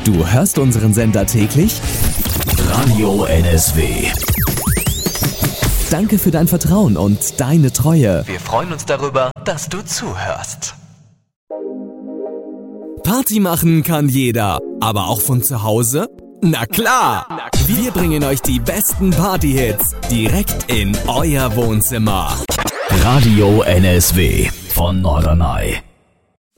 Du hörst unseren Sender täglich? Radio NSW. Danke für dein Vertrauen und deine Treue. Wir freuen uns darüber, dass du zuhörst. Party machen kann jeder, aber auch von zu Hause? Na klar! Wir bringen euch die besten Partyhits direkt in euer Wohnzimmer. Radio NSW von Norderney.